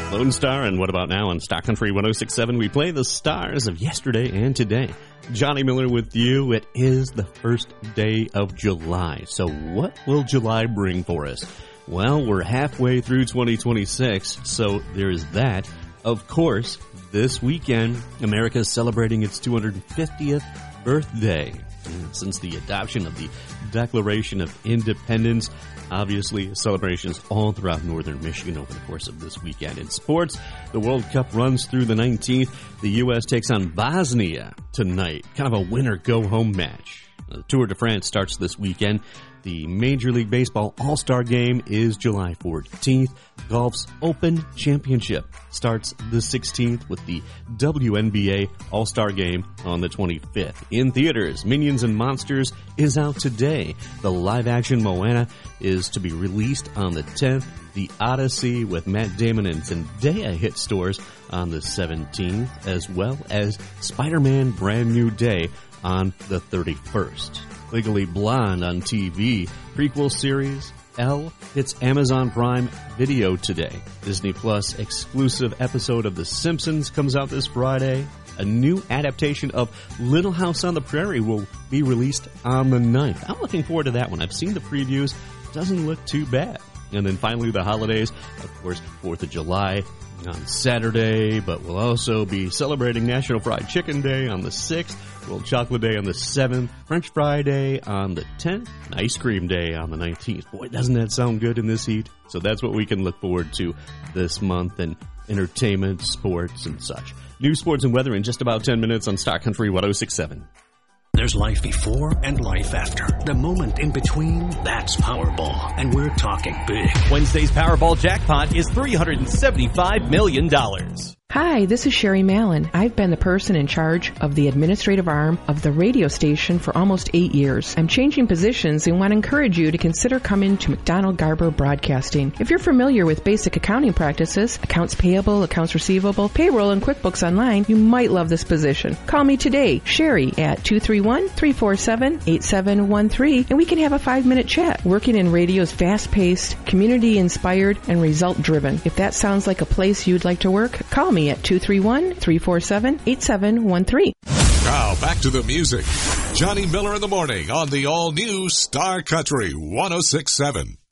Lone Star, and What About Now on Star Country 106.7. We play the stars of yesterday and today. Johnny Miller with you. It is the first day of July. So what will July bring for us? Well, we're halfway through 2026, so there's that. Of course, this weekend, America is celebrating its 250th birthday. Since the adoption of the Declaration of Independence, obviously celebrations all throughout northern Michigan over the course of this weekend. In sports, the World Cup runs through the 19th. The U.S. takes on Bosnia tonight. Kind of a winner-go-home match. The Tour de France starts this weekend. The Major League Baseball All-Star Game is July 14th. Golf's Open Championship starts the 16th with the WNBA All-Star Game on the 25th. In theaters, Minions and Monsters is out today. The live-action Moana is to be released on the 10th. The Odyssey with Matt Damon and Zendaya hit stores on the 17th, as well as Spider-Man Brand New Day on the 31st. Legally Blonde on TV. Prequel series Elle hits Amazon Prime Video today. Disney Plus exclusive episode of The Simpsons comes out this Friday. A new adaptation of Little House on the Prairie will be released on the 9th. I'm looking forward to that one. I've seen the previews. Doesn't look too bad. And then finally the holidays. Of course, 4th of July on Saturday, but we'll also be celebrating National Fried Chicken Day on the 6th, World Chocolate Day on the 7th, French Fry Day on the 10th, and Ice Cream Day on the 19th. Boy, doesn't that sound good in this heat? So that's what we can look forward to this month in entertainment, sports, and such. News, sports, and weather in just about 10 minutes on Star Country 106.7. There's life before and life after. The moment in between, that's Powerball. And we're talking big. Wednesday's Powerball jackpot is $375 million. Hi, this is Sherry Mallon. I've been the person in charge of the administrative arm of the radio station for almost 8 years. I'm changing positions and want to encourage you to consider coming to McDonald Garber Broadcasting. If you're familiar with basic accounting practices, accounts payable, accounts receivable, payroll, and QuickBooks Online, you might love this position. Call me today, Sherry, at 231-347-8713, and we can have a 5-minute chat. Working in radio's fast-paced, community-inspired, and result-driven. If that sounds like a place you'd like to work, call me at 231-347-8713. Now back to the music. Johnny Miller in the morning on the all-new Star Country 106.7.